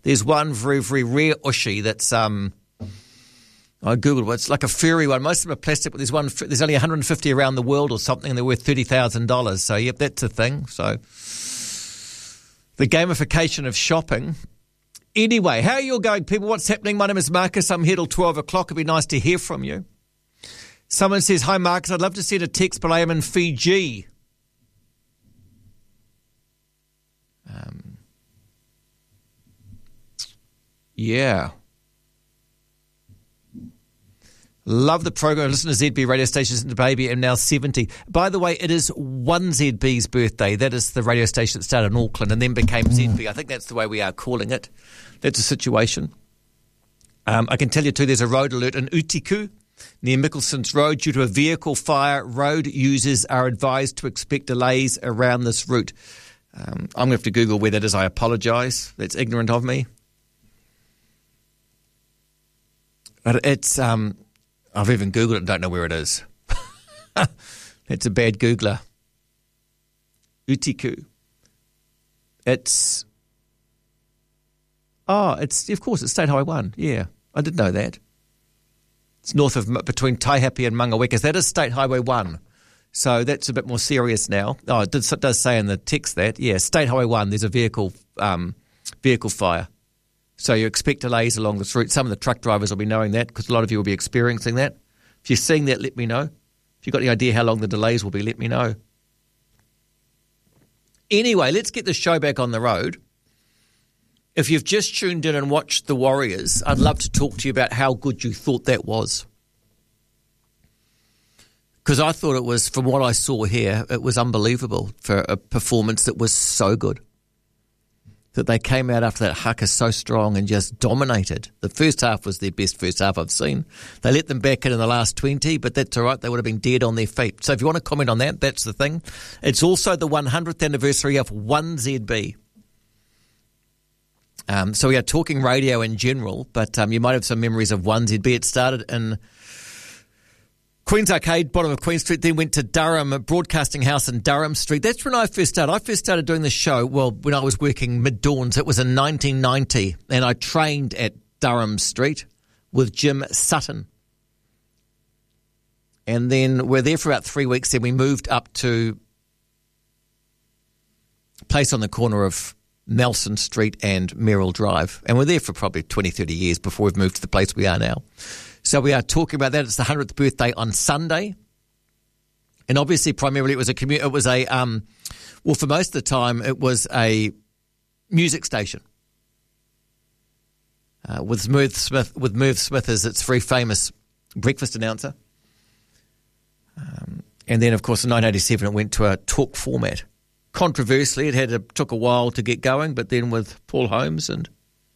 There's one very, very rare ushi that's, I Googled it. It's like a furry one. Most of them are plastic, but there's only 150 around the world or something, and they're worth $30,000. So, yep, that's a thing. So, the gamification of shopping. Anyway, how are you all going, people? What's happening? My name is Marcus. I'm here till 12 o'clock. It'd be nice to hear from you. Someone says, hi, Marcus. I'd love to send a text, but I am in Fiji. Yeah. Love the program. Listen to ZB radio stations into baby. I'm now 70. By the way, it is 1ZB's birthday. That is the radio station that started in Auckland and then became ZB. I think that's the way we are calling it. That's a situation. I can tell you too, there's a road alert in Utiku near Mickelson's Road due to a vehicle fire. Road users are advised to expect delays around this route. I'm going to have to Google where that is. I apologise. That's ignorant of me. But it's... I've even Googled it and don't know where it is. It's a bad Googler. Utiku. It's of course, it's State Highway 1. Yeah, I did know that. It's north of, between Taihape and Mangawekas. That is State Highway 1. So that's a bit more serious now. Oh, it does say in the text that. Yeah, State Highway 1, there's a vehicle fire. So you expect delays along this route. Some of the truck drivers will be knowing that because a lot of you will be experiencing that. If you're seeing that, let me know. If you've got any idea how long the delays will be, let me know. Anyway, let's get the show back on the road. If you've just tuned in and watched The Warriors, I'd love to talk to you about how good you thought that was. Because I thought it was, from what I saw here, it was unbelievable for a performance that was so good. That they came out after that haka so strong and just dominated. The first half was their best first half I've seen. They let them back in the last 20, but that's all right. They would have been dead on their feet. So if you want to comment on that, that's the thing. It's also the 100th anniversary of 1ZB. So we are talking radio in general, but you might have some memories of 1ZB. It started in Queen's Arcade, bottom of Queen Street, then went to Durham Broadcasting House in Durham Street. That's when I first started. I first started doing the show, well, when I was working mid-dawns. It was in 1990, and I trained at Durham Street with Jim Sutton. And then we're there for about 3 weeks, then we moved up to a place on the corner of Nelson Street and Merrill Drive. And we're there for probably 20, 30 years before we've moved to the place we are now. So we are talking about that. It's the 100th birthday on Sunday. And obviously, primarily, it was for most of the time, it was a music station. With Merv Smith as its very famous breakfast announcer. And then, of course, in 1987, it went to a talk format. Controversially, it took a while to get going, but then with Paul Holmes and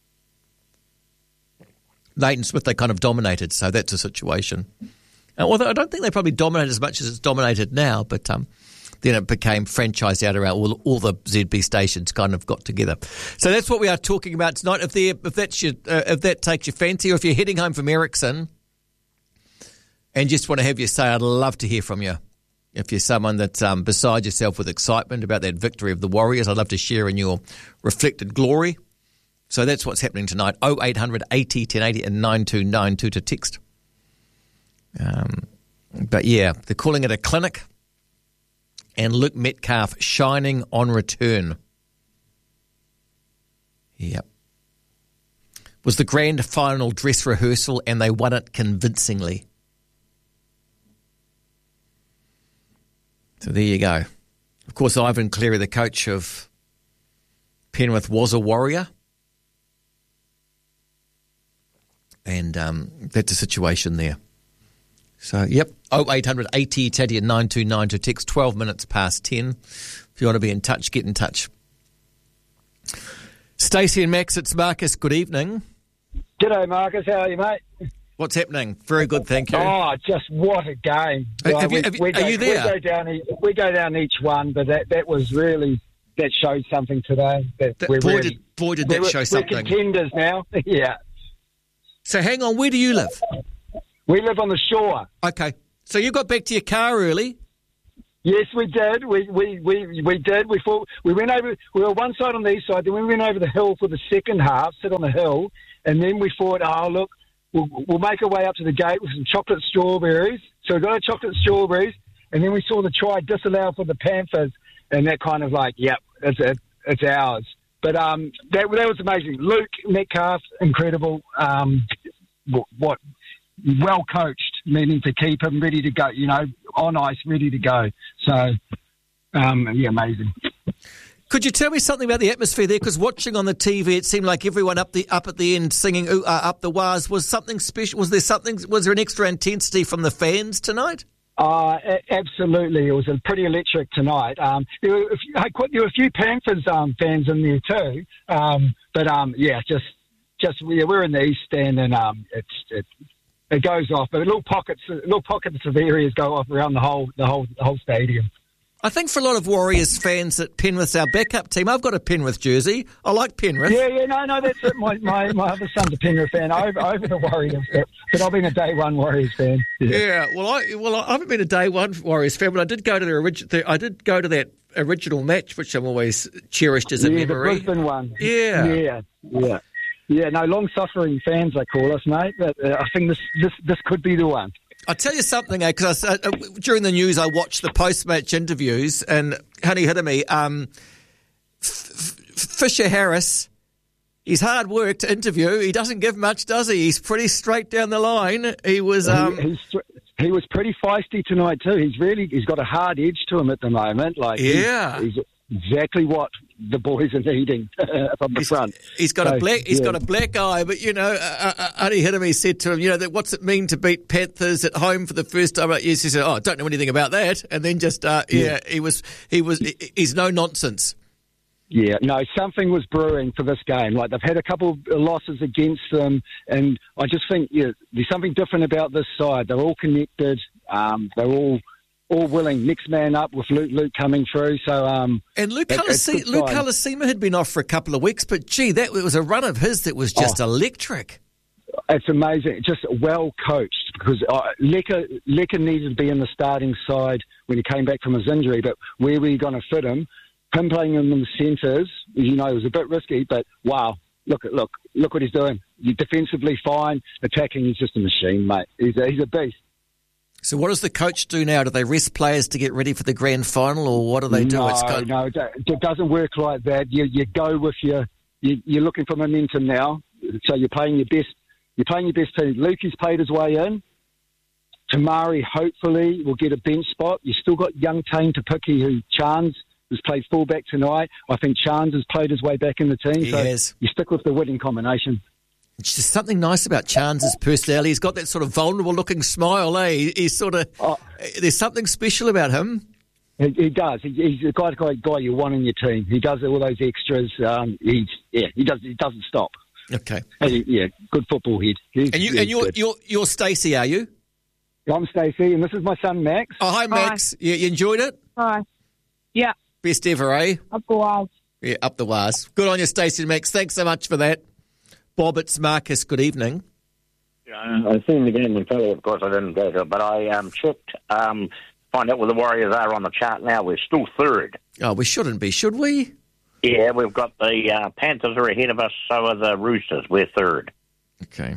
Leighton Smith, they kind of dominated, so that's a situation. Although I don't think they probably dominated as much as it's dominated now, but then it became franchised out around all the ZB stations kind of got together. So that's what we are talking about tonight. If that takes your fancy, or if you're heading home from Ericsson and just want to have your say, I'd love to hear from you. If you're someone that's beside yourself with excitement about that victory of the Warriors, I'd love to share in your reflected glory. So that's what's happening tonight. 0800 80 1080 and 9292 to text. But yeah, they're calling it a clinic. And Luke Metcalf shining on return. Yep. Was the grand final dress rehearsal and they won it convincingly. So there you go. Of course, Ivan Cleary, the coach of Penrith, was a Warrior. And that's a situation there. So, yep, 0800 80 1080 and 929 to text 12 minutes past 10. If you want to be in touch, get in touch. Stacey and Max, it's Marcus. Good evening. G'day, Marcus. How are you, mate? What's happening? Very good, thank you. Oh, just what a game. Are you there? We go down each one, but that was really, that showed something today. Did that show something. We're contenders now. Yeah. So hang on, where do you live? We live on the shore. Okay. So you got back to your car early? Yes, we did. We did. We thought we went over. We were one side on the east side. Then we went over the hill for the second half, sit on the hill, and then we thought, oh look, we'll make our way up to the gate with some chocolate strawberries. So we got our chocolate strawberries, and then we saw the try disallowed for the Panthers, and that kind of like, yep, it's ours. But that was amazing. Luke Metcalf, incredible. What well coached, meaning to keep him ready to go. On ice, ready to go. So, amazing. Could you tell me something about the atmosphere there? Because watching on the TV, it seemed like everyone up at the end singing up the wires. Was something special? Was there an extra intensity from the fans tonight? Absolutely. It was a pretty electric tonight. There were a few Panthers fans in there too. We're in the East Stand, and it goes off, but little pockets of areas go off around the whole stadium. I think for a lot of Warriors fans that Penrith's our backup team. I've got a Penrith jersey. I like Penrith. No, that's it. My other son's a Penrith fan over the Warriors, but I've been a day one Warriors fan. Yeah. Well, I haven't been a day one Warriors fan, but I did go to that original match, which I'm always cherished as a memory. The Brisbane one. Yeah. Yeah, no, long-suffering fans, they call us, mate. But I think this could be the one. I'll tell you something, because during the news I watched the post-match interviews, and Honey Hitami, Fisher Harris, he's hard work to interview. He doesn't give much, does he? He's pretty straight down the line. He was... He was pretty feisty tonight too. He's got a hard edge to him at the moment. He's exactly what the boys are needing from the front. He's got a black eye, but Adi Hitami said to him, that what's it mean to beat Panthers at home for the first time? He said, I don't know anything about that, and then just he's no nonsense. Yeah, no, something was brewing for this game. Like, they've had a couple of losses against them, and I just think there's something different about this side. They're all connected. They're all willing. Next man up with Luke coming through. So and Luke Halasima had been off for a couple of weeks, but gee, it was a run of his that was just electric. It's amazing. Just well coached, because Lecker needed to be in the starting side when he came back from his injury, but where were you going to fit him? Him playing in the centres, it was a bit risky, but wow, look what he's doing. He's defensively fine, attacking, he's just a machine, mate. He's a beast. So what does the coach do now? Do they rest players to get ready for the grand final, or what do they do? No, it doesn't work like that. You go with you're looking for momentum now, so you're playing your best. You're playing your best team. Lukey's played his way in. Tamari hopefully will get a bench spot. You've still got young Tane Tapiki, who Chance has played fullback tonight. I think Chance has played his way back in the team. He has. You stick with the winning combination. It's just something nice about Chance's personality. He's got that sort of vulnerable-looking smile, eh? He's sort of... there's something special about him. He does. He's the kind of guy you want in your team. He does all those extras. He doesn't stop. Okay. Good football head. You're Stacey, are you? I'm Stacey, and this is my son Max. Oh, hi Max. You enjoyed it? Hi. Yeah. Best ever, eh? Up the wires. Yeah, up the wires. Good on you, Stacey and Max. Thanks so much for that. Bob, it's Marcus. Good evening. Yeah, I seen the game in fellow, of course I didn't go to it, but I checked, find out where the Warriors are on the chart now. We're still third. Oh, we shouldn't be, should we? Yeah, we've got the Panthers are ahead of us, so are the Roosters. We're third. Okay.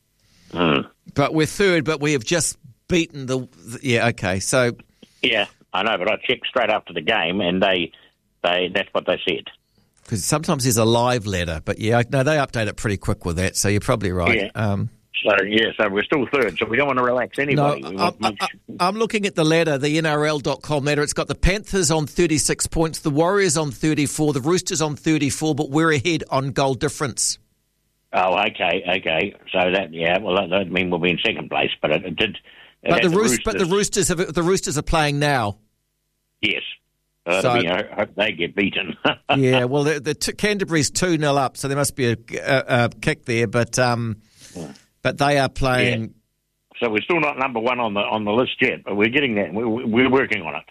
But we're third, but we have just beaten yeah, okay, so... Yeah, I know, but I checked straight after the game, and they that's what they said. Because sometimes there's a live ladder, but yeah, no, they update it pretty quick with that, so you're probably right. Yeah. So we're still third, so we don't want to relax anybody. No, I'm looking at the ladder, the NRL.com ladder. It's got the Panthers on 36 points, the Warriors on 34, the Roosters on 34, but we're ahead on goal difference. Oh, okay. So that mean we'll be in second place, but it did. But the Roosters are playing now. Yes. I hope they get beaten. Yeah, well, Canterbury's 2-0 up, so there must be a kick there, but they are playing. Yeah. So we're still not number one on the list yet, but we're getting that. We're working on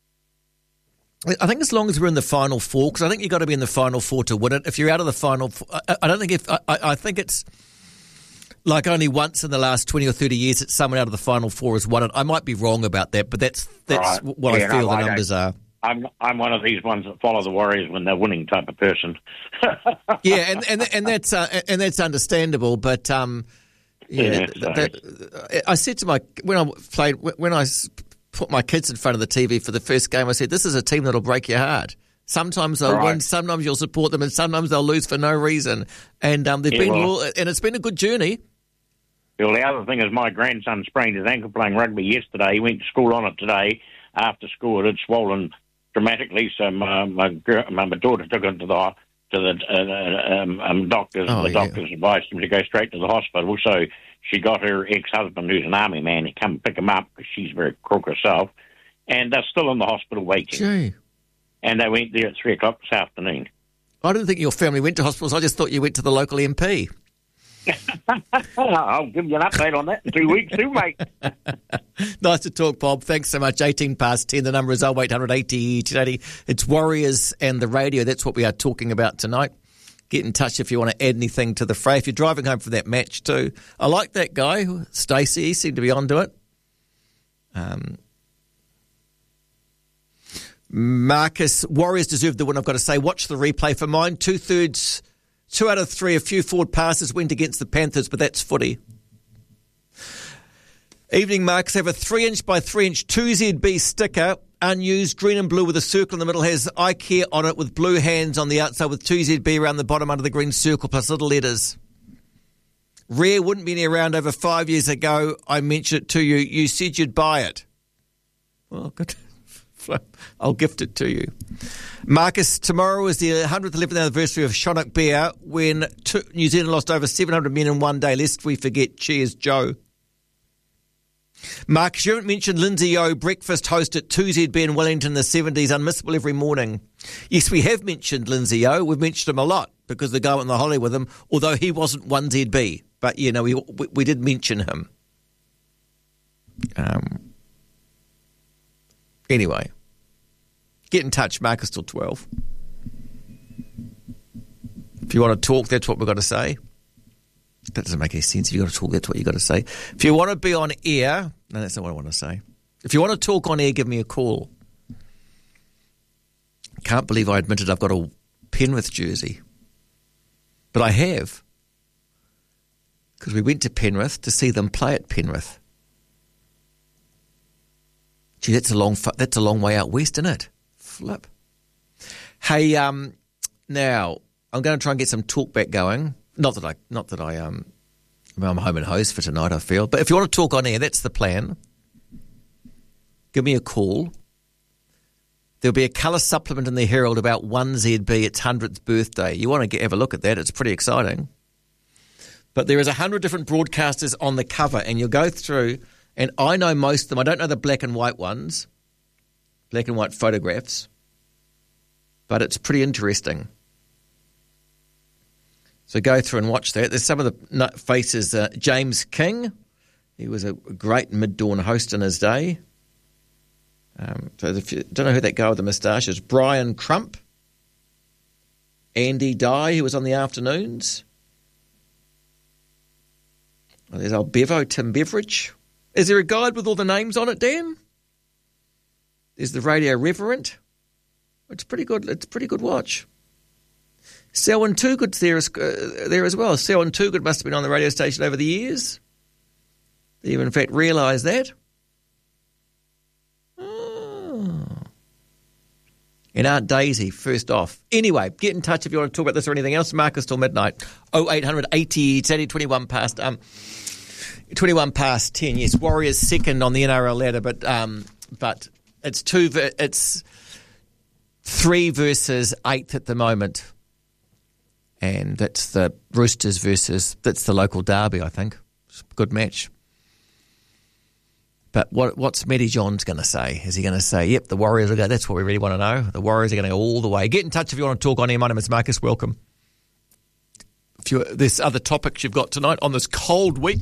it. I think as long as we're in the final four, because I think you've got to be in the final four to win it. If you're out of the final, I don't think I think it's Like only once in the last 20 or 30 years that someone out of the Final Four has won it. I might be wrong about that, but that's Right. what I feel the numbers are. I'm one of these ones that follow the Warriors when they're winning type of person. Yeah, and that's understandable. But I said to when I put my kids in front of the TV for the first game, I said, "This is a team that'll break your heart. Sometimes they'll win, sometimes you'll support them, and sometimes they'll lose for no reason." And and it's been a good journey. Well, the other thing is my grandson sprained his ankle playing rugby yesterday. He went to school on it today. After school, it had swollen dramatically, so my daughter took him to the doctors. The doctors advised him to go straight to the hospital. So she got her ex-husband, who's an army man, to come pick him up because she's very crook herself, and they're still in the hospital waiting. Gee. And they went there at 3 o'clock this afternoon. I didn't think your family went to hospitals. I just thought you went to the local MP. I'll give you an update on that in 2 weeks too, mate. Nice to talk, Bob. Thanks so much. 18 past 10. The number is 0800 80 1080. It's Warriors and the radio. That's what we are talking about tonight. Get in touch if you want to add anything to the fray. If you're driving home from that match too. I like that guy, Stacey. He seemed to be onto it. Marcus, Warriors deserve the win, I've got to say. Watch the replay for mine. 2/3, 2 out of 3, a few forward passes went against the Panthers, but that's footy. Evening, Marcus. Have a 3-inch by 3-inch 2ZB sticker, unused, green and blue with a circle in the middle, has iCare on it with blue hands on the outside with 2ZB around the bottom under the green circle plus little letters. Rare, wouldn't be any around over 5 years ago. I mentioned it to you. You said you'd buy it. Well, good. I'll gift it to you. Marcus, tomorrow is the 111th anniversary of Chinook Beer when New Zealand lost over 700 men in one day. Lest we forget. Cheers, Joe. Marcus, you haven't mentioned Lindsay O, breakfast host at 2ZB in Wellington in the 70s, unmissable every morning. Yes, we have mentioned Lindsay O. We've mentioned him a lot because the guy went on the holiday with him, although he wasn't 1ZB. But, you know, we did mention him. Anyway. Get in touch, Marcus, till 12. If you want to talk, that's what we've got to say. That doesn't make any sense. If you've got to talk, that's what you've got to say. If you want to be on air, no, that's not what I want to say. If you want to talk on air, give me a call. Can't believe I admitted I've got a Penrith jersey. But I have. Because we went to Penrith to see them play at Penrith. Gee, that's a long way out west, isn't it? Flip. Hey, now I'm going to try and get some talk back going. Not that I'm home and host for tonight, I feel. But if you want to talk on air, that's the plan. Give me a call. There'll be a colour supplement in the Herald about 1ZB, its 100th birthday. You want to have a look at that. It's pretty exciting. But there is 100 different broadcasters on the cover, and you'll go through, and I know most of them. I don't know the black and white ones, black and white photographs, but it's pretty interesting. So go through and watch that. There's some of the faces. James King, he was a great mid-dawn host in his day. So if you don't know who that guy with the moustache is, Brian Crump, Andy Dye, who was on the afternoons. Oh, there's old Bevo, Tim Beveridge. Is there a guide with all the names on it, Dan? There's the Radio Reverend. It's pretty good. It's a pretty good watch. Selwyn Toogood's there as well. Selwyn Toogood must have been on the radio station over the years. They even, in fact, realise that. Oh. And Aunt Daisy, first off. Anyway, get in touch if you want to talk about this or anything else. Marcus till midnight. 0800 80 21 past 10. Yes, Warriors second on the NRL ladder, but it's 3 versus 8th at the moment. And that's the Roosters that's the local derby, I think. It's a good match. But what's Matty Johns going to say? Is he going to say, yep, the Warriors are going? That's what we really want to know. The Warriors are going to go all the way. Get in touch if you want to talk on here. My name is Marcus. Welcome. There's other topics you've got tonight on this cold week.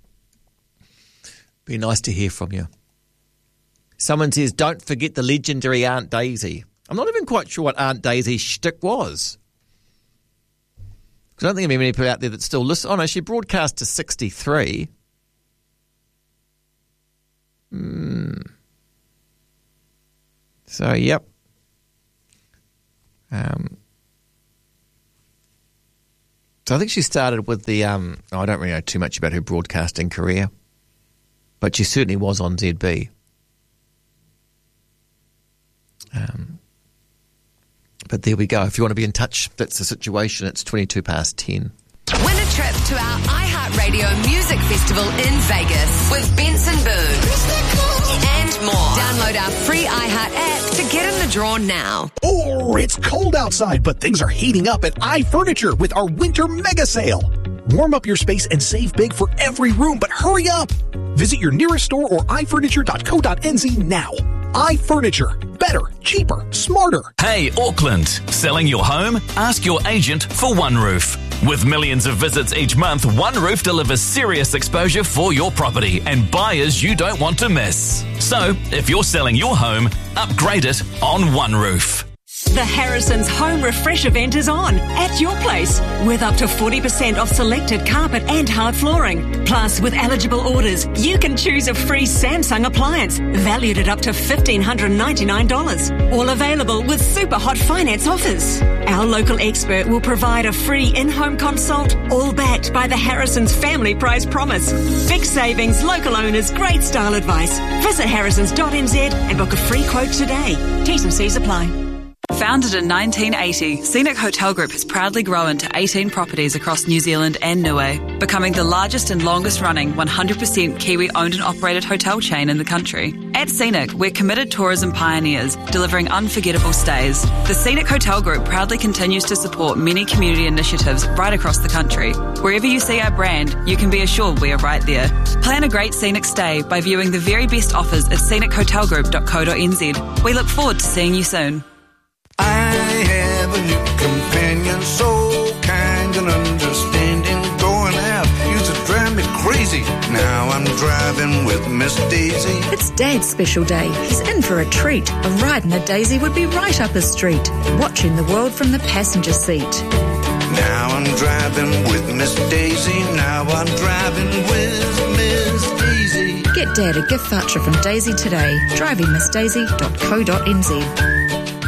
Be nice to hear from you. Someone says, don't forget the legendary Aunt Daisy. I'm not even quite sure what Aunt Daisy's shtick was. Because I don't think there are many people out there that still listen. Oh, no, she broadcast to 63. So, yep. So I think she started with the, I don't really know too much about her broadcasting career, but she certainly was on ZB. But there we go. If you want to be in touch, that's the situation. It's 10:22. Win a trip to our iHeartRadio Music Festival in Vegas with Benson Boone and more. Download our free iHeart app to get in the draw now. Oh, it's cold outside, but things are heating up at iFurniture with our winter mega sale. Warm up your space and save big for every room, but hurry up. Visit your nearest store or ifurniture.co.nz now. iFurniture. Better, cheaper, smarter. Hey, Auckland. Selling your home? Ask your agent for One Roof. With millions of visits each month, One Roof delivers serious exposure for your property and buyers you don't want to miss. So, if you're selling your home, upgrade it on One Roof. The Harrison's Home Refresh event is on at your place with up to 40% off selected carpet and hard flooring. Plus, with eligible orders, you can choose a free Samsung appliance valued at up to $1,599. All available with super hot finance offers. Our local expert will provide a free in-home consult, all backed by the Harrison's Family Price Promise. Big savings, local owners, great style advice. Visit harrisons.nz and book a free quote today. T's and C's apply. Founded in 1980, Scenic Hotel Group has proudly grown to 18 properties across New Zealand and Niue, becoming the largest and longest running 100% Kiwi owned and operated hotel chain in the country. At Scenic, we're committed tourism pioneers, delivering unforgettable stays. The Scenic Hotel Group proudly continues to support many community initiatives right across the country. Wherever you see our brand, you can be assured we are right there. Plan a great scenic stay by viewing the very best offers at scenichotelgroup.co.nz. We look forward to seeing you soon. I have a new companion, so kind and understanding. Going out used to drive me crazy. Now I'm driving with Miss Daisy. It's Dad's special day. He's in for a treat. A ride in a Daisy would be right up his street. Watching the world from the passenger seat. Now I'm driving with Miss Daisy. Now I'm driving with Miss Daisy. Get Dad a gift voucher from Daisy today. drivingmissdaisy.co.nz.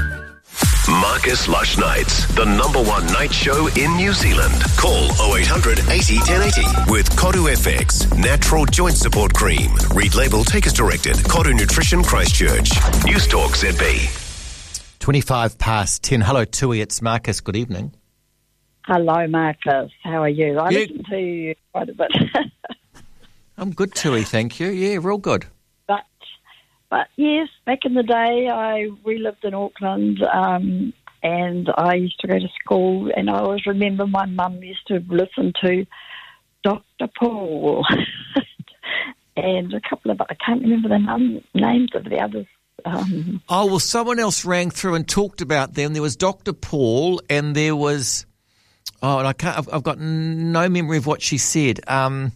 Marcus Lush Nights, the #1 night show in New Zealand. Call 0800 80 1080 with Koru FX, natural joint support cream. Read label, take as directed. Koru Nutrition Christchurch. News Talk ZB. 10:25. Hello, Tui. It's Marcus. Good evening. Hello, Marcus. How are you? I listen to you quite a bit. I'm good, Tui. Thank you. Yeah, real good. But yes, back in the day, we lived in Auckland, and I used to go to school, and I always remember my mum used to listen to Dr. Paul, and a couple of, I can't remember the names of the others. Oh, well, someone else rang through and talked about them. There was Dr. Paul, and there was, and I've got no memory of what she said. I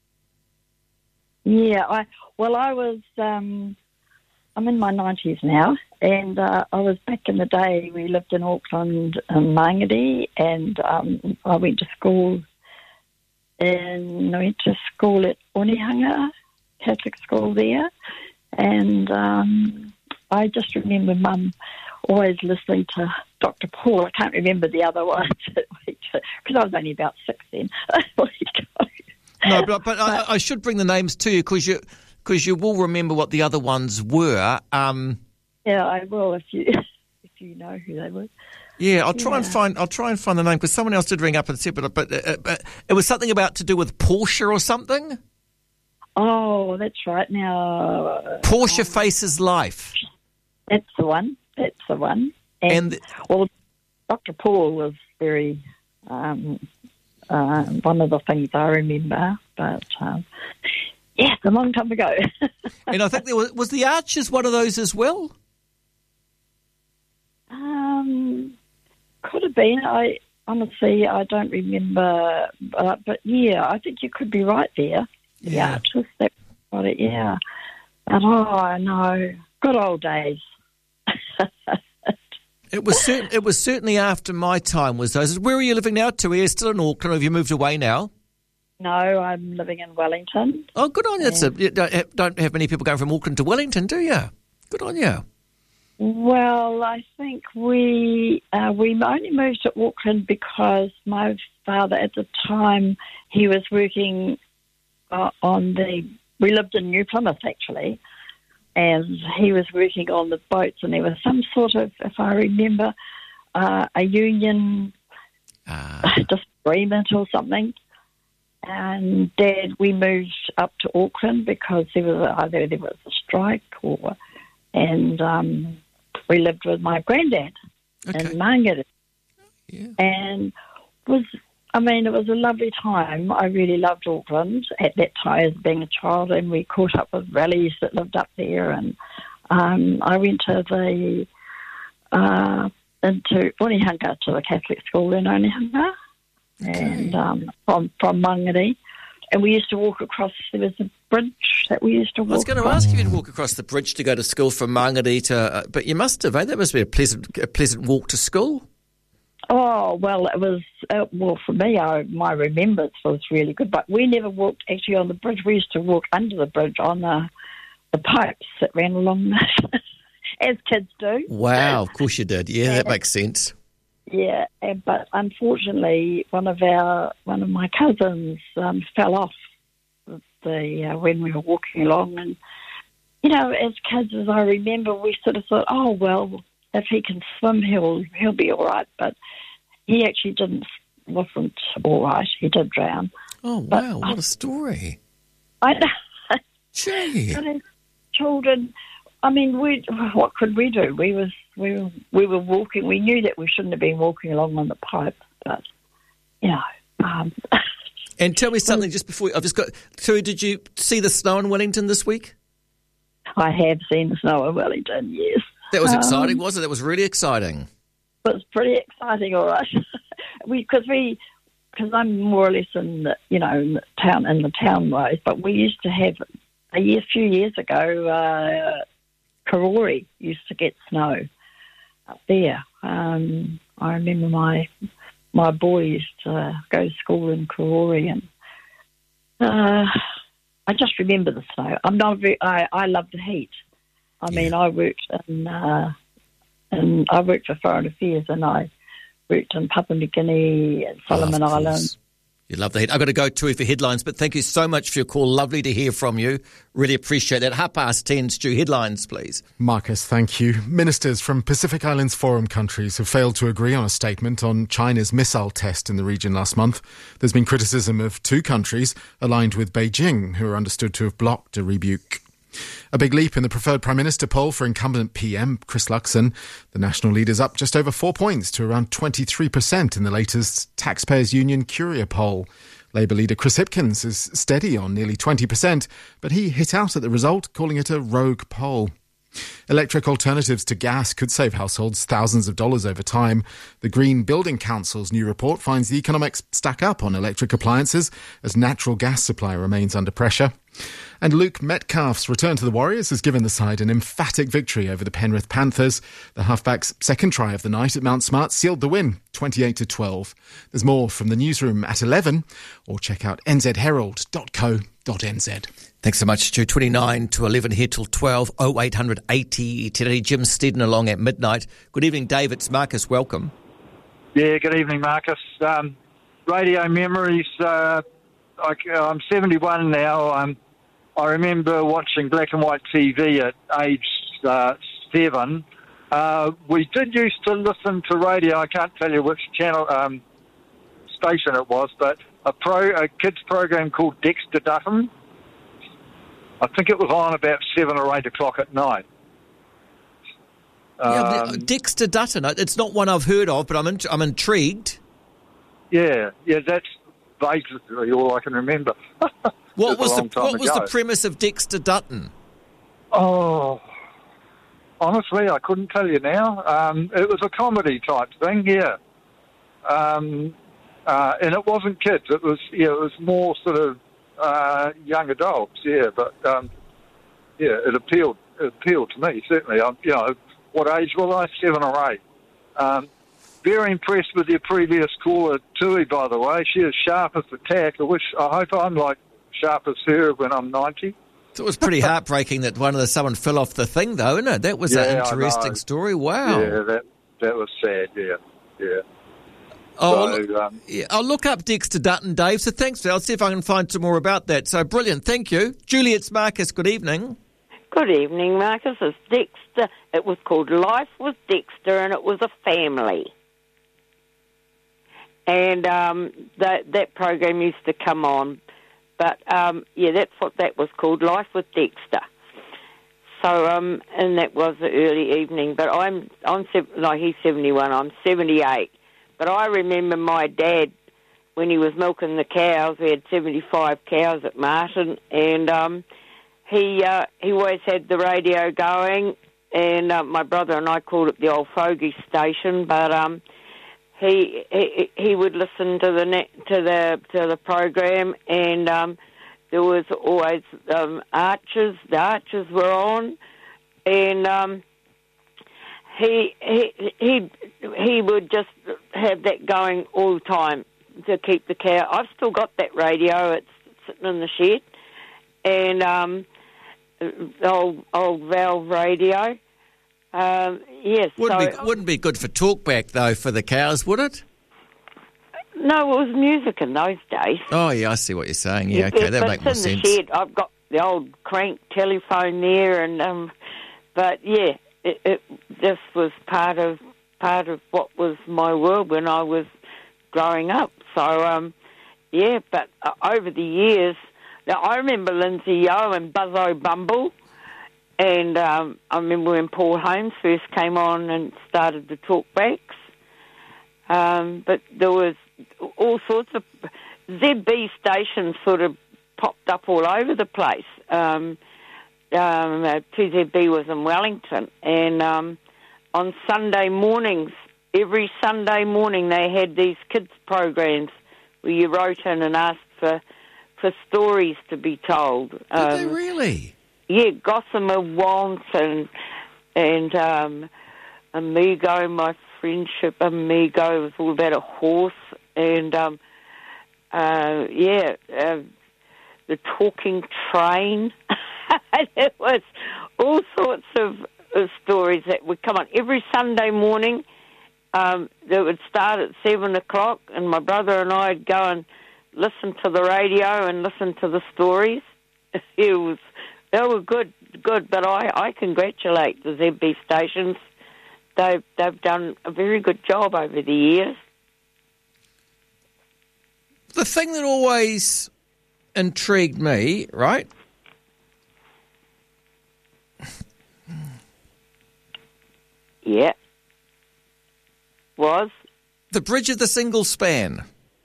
was... I'm in my 90s now, and I was back in the day. We lived in Auckland in Mangere, and I went to school at Onehunga, Catholic school there, and I just remember Mum always listening to Dr. Paul. I can't remember the other ones because I was only about 6 then. No, but I should bring the names to you because you will remember what the other ones were. Yeah, I will if you know who they were. Yeah, I'll try and find the name because someone else did ring up and said, but it was something about to do with Porsche or something. Oh, that's right. Now Porsche Faces Life. That's the one. And Dr. Paul was very one of the things I remember, but. Yes, a long time ago. And I think there was the Archers one of those as well? Could have been. I honestly don't remember. But yeah, I think you could be right there. Yeah. Archers, that's got it, yeah. But no, good old days. It was certainly after my time was those. Where are you living now, Tui? Are you still in Auckland, or have you moved away now? No, I'm living in Wellington. Oh, good on you. You don't have many people going from Auckland to Wellington, do you? Good on you. Well, I think we only moved to Auckland because my father at the time, he was working we lived in New Plymouth actually, and he was working on the boats, and there was some sort of, if I remember, a union disagreement or something. And Dad, we moved up to Auckland because there was a strike, and we lived with my granddad in Mangere. Yeah. And it was a lovely time. I really loved Auckland at that time as being a child, and we caught up with rallies that lived up there. And I went to into Onehunga, to the Catholic school in Onehunga, and from Mangere. And we used to walk across, there was a bridge that we used to walk I was going to ask you to walk across the bridge to go to school from Mangere to, but you must have, that must be a pleasant walk to school. Oh, well, it was, for me, my remembrance was really good. But we never walked actually on the bridge. We used to walk under the bridge on the pipes that ran along as kids do. Wow, of course you did. Yeah, that makes sense. Yeah, but unfortunately, one of my cousins fell off when we were walking along. And, as kids, as I remember, we sort of thought, oh, well, if he can swim, he'll be all right. But he actually wasn't all right. He did drown. Oh, wow, what a story. I know. Gee. But as children, what could we do? We were walking. We knew that we shouldn't have been walking along on the pipe, but, And tell me something just before, Tui, did you see the snow in Wellington this week? I have seen the snow in Wellington, yes. That was exciting, wasn't it? That was really exciting. It was pretty exciting, all right. Because I'm more or less in the town ways, but we used to have a few years ago, Karori used to get snow up there. I remember my boy used to go to school in Karori, and I just remember the snow. I love the heat. I worked I worked for Foreign Affairs, and I worked in Papua New Guinea and Solomon Islands. You love the heat. I've got to go, Tui, for headlines, but thank you so much for your call. Lovely to hear from you. Really appreciate that. 10:30, Stu, headlines, please. Marcus, thank you. Ministers from Pacific Islands Forum countries have failed to agree on a statement on China's missile test in the region last month. There's been criticism of two countries aligned with Beijing, who are understood to have blocked a rebuke. A big leap in the preferred Prime Minister poll for incumbent PM Chris Luxon. The National leader's up just over 4 points to around 23% in the latest Taxpayers Union Curia poll. Labour leader Chris Hipkins is steady on nearly 20%, but he hit out at the result, calling it a rogue poll. Electric alternatives to gas could save households thousands of dollars over time. The Green Building Council's new report finds the economics stack up on electric appliances as natural gas supply remains under pressure. And Luke Metcalf's return to the Warriors has given the side an emphatic victory over the Penrith Panthers. The halfback's second try of the night at Mount Smart sealed the win, 28-12. There's more from the newsroom at 11, or check out nzherald.co.nz. Thanks so much, Stu. 29 to 11 here till 12, 0800 80 today. Jim Steddon along at midnight. Good evening, Dave. It's Marcus. Welcome. Yeah, good evening, Marcus. Radio memories. I'm 71 now. I remember watching black and white TV at age 7. We did used to listen to radio. I can't tell you which channel station it was, but a kids program called Dexter Dutton. I think it was on about 7 or 8 o'clock at night. Dexter Dutton. It's not one I've heard of, but I'm intrigued. Yeah, that's basically all I can remember. What was the premise of Dexter Dutton? Oh, honestly, I couldn't tell you now. It was a comedy type thing, yeah. And it wasn't kids. It was more sort of young adults, yeah. But it appealed to me certainly. What age was I? 7 or 8. Very impressed with your previous caller, Tui, by the way. She is sharp as a tack. I hope I'm like sharp as her when I'm 90. So it was pretty heartbreaking that someone fell off the thing, though, isn't it? That was an interesting story. Wow. Yeah, that was sad, yeah. I'll look up Dexter Dutton, Dave, so thanks. I'll see if I can find some more about that. So brilliant, thank you. Julie, it's Marcus, good evening. Good evening, Marcus. It's Dexter. It was called Life with Dexter, and it was a family. And that program used to come on. But, that's what that was called, Life with Dexter. So, and that was the early evening. But he's 71, I'm 78. But I remember my dad, when he was milking the cows, we had 75 cows at Martin, and he always had the radio going, and my brother and I called it the old fogey station, but he would listen to the program, and there was always Archers. The Archers were on, and he would just have that going all the time to keep the cow. I've still got that radio. It's sitting in the shed, and old valve radio. Yes. Wouldn't be good for talkback though for the cows, would it? No, it was music in those days. Oh yeah, I see what you're saying. Yeah, okay, that makes more sense. It's in the shed. I've got the old crank telephone there, and but yeah, it just was part of what was my world when I was growing up. So but over the years, now I remember Lindsay Yo and Buzzo Bumble. And I remember when Paul Holmes first came on and started the talkbacks. But there was all sorts of ZB stations sort of popped up all over the place. 2ZB was in Wellington. And on Sunday mornings, every Sunday morning they had these kids' programs where you wrote in and asked for stories to be told. Did they really? Yeah, Gossamer Wants and Amigo, My Friendship Amigo, was all about a horse, and the Talking Train. There was all sorts of stories that would come on every Sunday morning. That would start at 7 o'clock, and my brother and I would go and listen to the radio and listen to the stories. They were good, but I congratulate the ZB stations. They've done a very good job over the years. The thing that always intrigued me, right? Yeah. Was? The Bridge of the Single Span.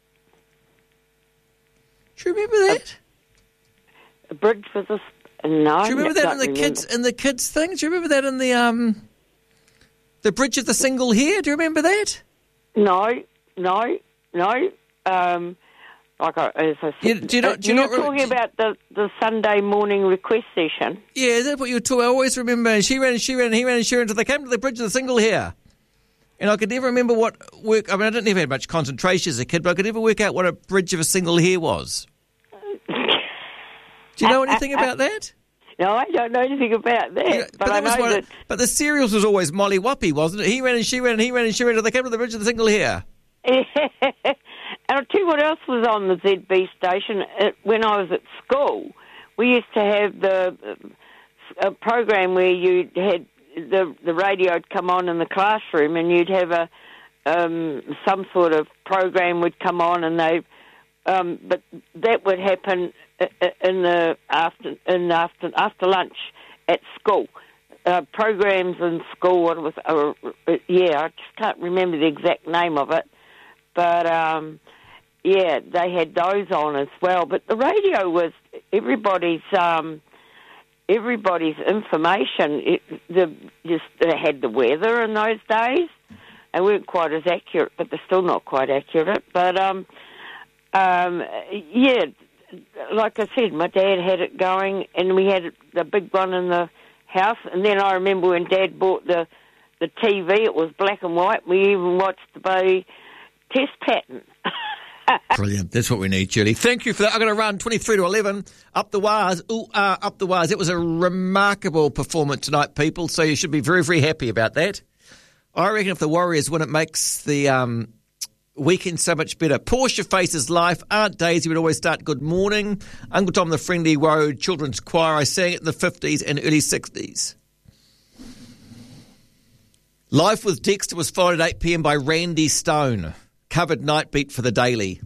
Do you remember that? The Bridge for the... No. Do you remember that in the kids thing? Do you remember that in the Bridge of the Single Hair? Do you remember that? No. As I said, you're talking about the Sunday morning request session. Yeah, that's what you were talking. I always remember. And he ran, until they came to the Bridge of the Single Hair. And I could never remember what work. I mean, I didn't have much concentration as a kid, but I could never work out what a Bridge of a Single Hair was. Do you know anything about that? No, I don't know anything about that. Yeah, but I know that. But the serials was always Molly Whuppie, wasn't it? He ran and she ran, until they came to the Bridge of the Single Hair. And I'll tell you what else was on the ZB station. When I was at school, we used to have a program where you had the radio would come on in the classroom, and you'd have some sort of program would come on, and but that would happen after lunch at school. Programs in school. What was? I just can't remember the exact name of it, but they had those on as well. But the radio was everybody's information. They had the weather in those days. They weren't quite as accurate, but they're still not quite accurate. But like I said, my dad had it going, and we had the big one in the house. And then I remember when Dad bought the the TV. It was black and white. We even watched the test pattern. Brilliant. That's what we need, Julie. Thank you for that. I'm going to run 23 to 11. Up the wires. Up the wires. It was a remarkable performance tonight, people, so you should be very, very happy about that. I reckon if the Warriors win, it makes the weekend so much better. Portia faces life. Aunt Daisy would always start good morning. Uncle Tom, the Friendly Road Children's Choir. I sang it in the 50s and early 60s. Life with Dexter was followed at 8 p.m. by Randy Stone. Covered night beat for the Daily.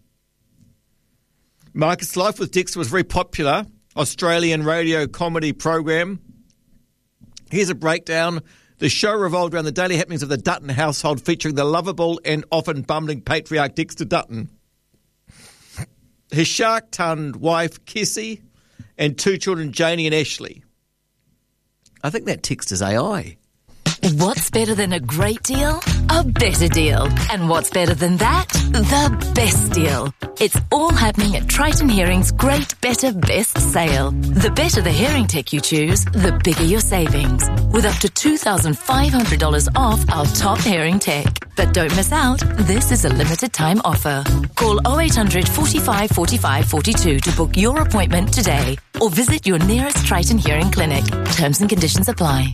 Marcus, Life with Dexter was a very popular Australian radio comedy program. Here's a breakdown. The show revolved around the daily happenings of the Dutton household, featuring the lovable and often bumbling patriarch Dexter Dutton, his shark-tongued wife Kessie, and 2 children Janie and Ashley. I think that text is AI. What's better than a great deal? A better deal. And what's better than that? The best deal. It's all happening at Triton Hearing's Great Better Best sale. The better the hearing tech you choose, the bigger your savings. With up to $2,500 off our top hearing tech. But don't miss out, this is a limited time offer. Call 0800 45 45 42 to book your appointment today. Or visit your nearest Triton Hearing clinic. Terms and conditions apply.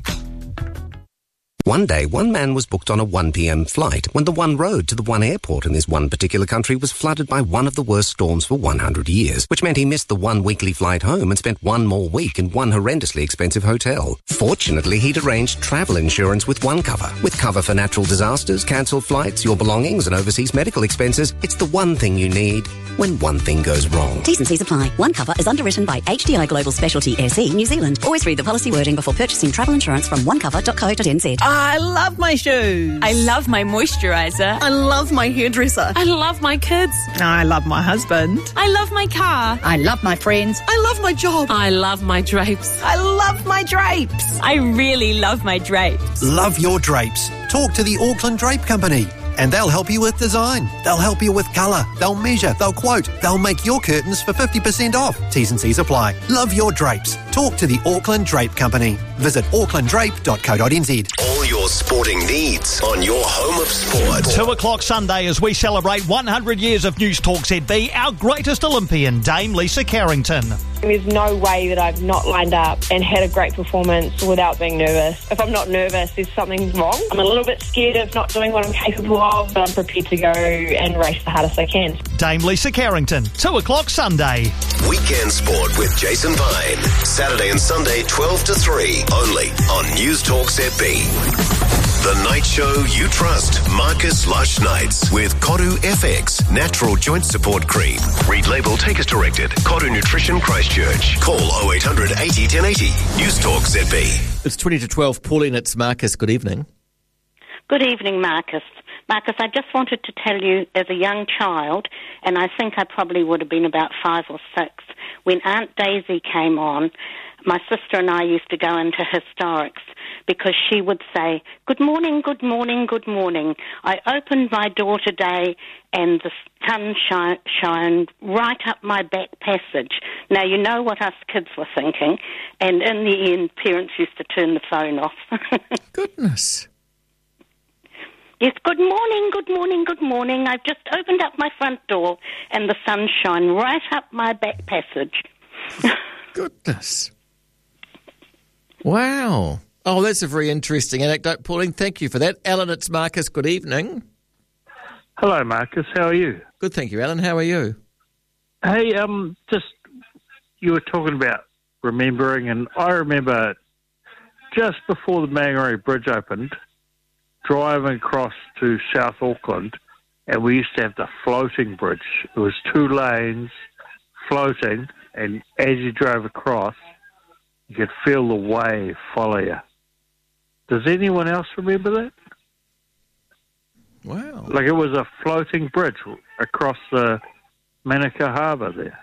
One day, one man was booked on a 1 p.m. flight when the one road to the one airport in this one particular country was flooded by one of the worst storms for 100 years, which meant he missed the one weekly flight home and spent one more week in one horrendously expensive hotel. Fortunately, he'd arranged travel insurance with OneCover. With cover for natural disasters, cancelled flights, your belongings and overseas medical expenses, it's the one thing you need when one thing goes wrong. T's and C's apply. OneCover is underwritten by HDI Global Specialty SE New Zealand. Always read the policy wording before purchasing travel insurance from onecover.co.nz. I love my shoes. I love my moisturiser. I love my hairdresser. I love my kids. I love my husband. I love my car. I love my friends. I love my job. I love my drapes. I love my drapes. I really love my drapes. Love your drapes. Talk to the Auckland Drape Company. And they'll help you with design. They'll help you with colour. They'll measure. They'll quote. They'll make your curtains for 50% off. T's and C's apply. Love your drapes. Talk to the Auckland Drape Company. Visit aucklanddrape.co.nz. All your sporting needs on your home of sport. 2 o'clock Sunday as we celebrate 100 years of News Talk ZB, our greatest Olympian, Dame Lisa Carrington. There's no way that I've not lined up and had a great performance without being nervous. If I'm not nervous, there's something wrong. I'm a little bit scared of not doing what I'm capable of, but I'm prepared to go and race the hardest I can. Dame Lisa Carrington, 2 o'clock Sunday. Weekend Sport with Jason Vine. Saturday and Sunday, 12 to 3, only on News Talk ZB. The night show you trust. Marcus Lush Nights with Koru FX Natural Joint Support Cream. Read label, take as directed. Koru Nutrition Christchurch. Call 0800 80 1080. News Talk ZB. It's 20 to 12. Pauline, it's Marcus. Good evening. Good evening, Marcus. Marcus, I just wanted to tell you, as a young child, and I think I probably would have been about 5 or 6, when Aunt Daisy came on, my sister and I used to go into hysterics because she would say, "Good morning, good morning, good morning. I opened my door today and the sun shined right up my back passage." Now, you know what us kids were thinking, and in the end, parents used to turn the phone off. Goodness. Yes, good morning, good morning, good morning. I've just opened up my front door and the sun shone right up my back passage. Goodness. Wow. Oh, that's a very interesting anecdote, Pauline. Thank you for that. Alan, it's Marcus. Good evening. Hello, Marcus. How are you? Good, thank you, Alan. How are you? Hey, just you were talking about remembering, and I remember just before the Mangere Bridge opened, driving across to South Auckland, and we used to have the floating bridge. It was 2 lanes floating, and as you drove across, you could feel the wave follow you. Does anyone else remember that? Wow. Like it was a floating bridge across the Manukau Harbour there.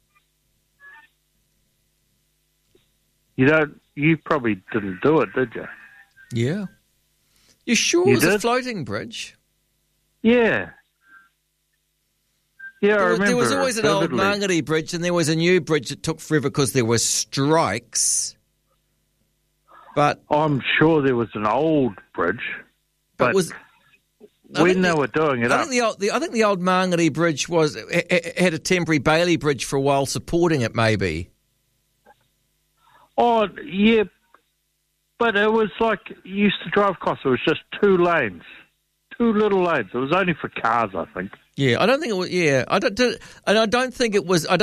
You probably didn't do it, did you? Yeah. You sure it was a floating bridge? Yeah. Yeah, I remember. There was always an old Mangere Bridge, and there was a new bridge that took forever because there were strikes. But I'm sure there was an old bridge, but when they were doing it I think the old Mangere Bridge had a temporary Bailey Bridge for a while supporting it, maybe. Oh, yeah, but it was like you used to drive across. It was just 2 lanes, 2 little lanes. It was only for cars, I think. Yeah, I don't think it was. Yeah, I don't think it was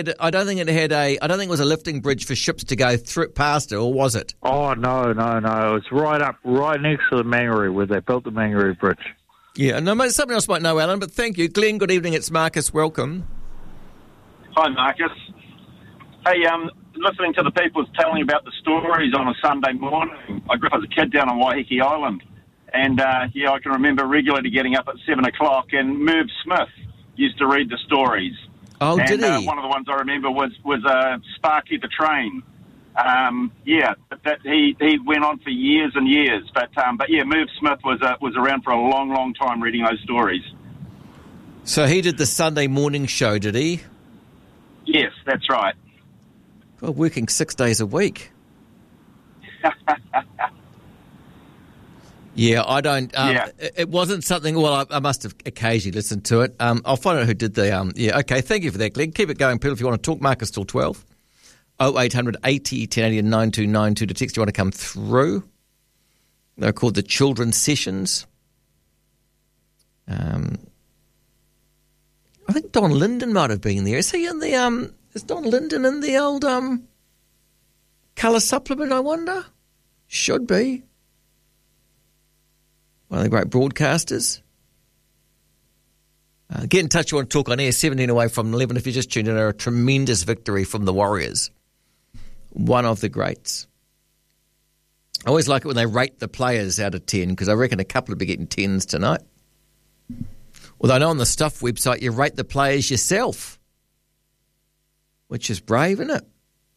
a lifting bridge for ships to go past it, or was it? Oh no! It was right next to the Mangere where they built the Mangere Bridge. Yeah, no, somebody else might know, Alan. But thank you, Glenn. Good evening. It's Marcus. Welcome. Hi, Marcus. Hey, listening to the people telling about the stories on a Sunday morning. I grew up as a kid down on Waiheke Island. And, I can remember regularly getting up at 7 o'clock, and Merv Smith used to read the stories. Oh, and, did he? One of the ones I remember was Sparky the Train. He went on for years and years. But Merv Smith was around for a long, long time reading those stories. So he did the Sunday morning show, did he? Yes, that's right. God, working 6 days a week. Yeah, I don't. It wasn't something. Well, I must have occasionally listened to it. I'll find out who did the. Okay. Thank you for that, Glenn. Keep it going, people. If you want to talk, Marcus till 12. 0800 80 1080 and 9292 to text. You want to come through? They're called the Children's Sessions. I think Don Linden might have been there. Is he in the? Is Don Linden in the old colour supplement? I wonder. Should be. One of the great broadcasters. Get in touch. You want to talk on air. 17 away from 11. If you just tuned in, a tremendous victory from the Warriors. One of the greats. I always like it when they rate the players out of 10, because I reckon a couple will be getting 10s tonight. Although I know on the Stuff website you rate the players yourself, which is brave, isn't it?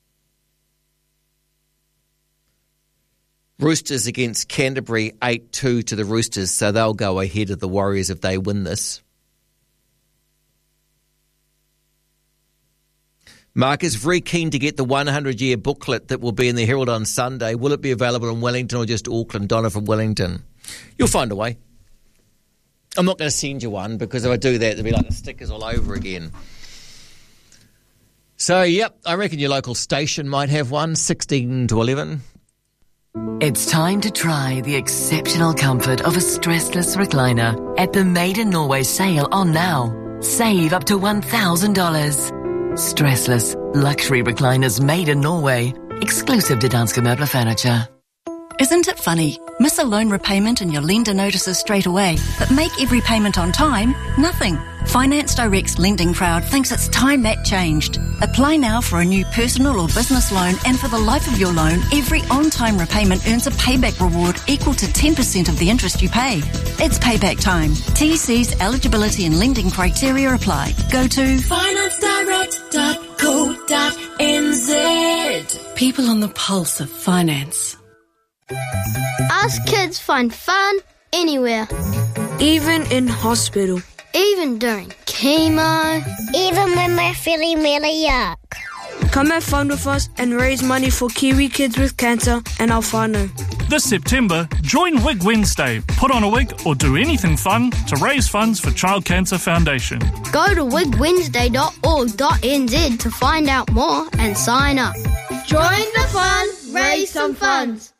Roosters against Canterbury, 8-2 to the Roosters, so they'll go ahead of the Warriors if they win this. Mark is very keen to get the 100-year booklet that will be in the Herald on Sunday. Will it be available in Wellington or just Auckland? Donna from Wellington. You'll find a way. I'm not going to send you one, because if I do that, there'll be like the stickers all over again. So, yep, I reckon your local station might have one, 16 to 11. It's time to try the exceptional comfort of a stressless recliner at the Made in Norway sale on now. Save up to $1,000. Stressless luxury recliners made in Norway. Exclusive to Danske Møbler Furniture. Isn't it funny? Miss a loan repayment and your lender notices straight away, but make every payment on time? Nothing. Finance Direct's lending crowd thinks it's time that changed. Apply now for a new personal or business loan, and for the life of your loan, every on-time repayment earns a payback reward equal to 10% of the interest you pay. It's payback time. TC's eligibility and lending criteria apply. Go to financedirect.co.nz. People on the pulse of finance. Us kids find fun anywhere. Even in hospital. Even during chemo. Even when we're feeling really yuck. Come have fun with us and raise money for Kiwi kids with cancer and our whānau. This September, join Wig Wednesday. Put on a wig or do anything fun to raise funds for Child Cancer Foundation. Go to wigwednesday.org.nz to find out more and sign up. Join the fun, raise some funds.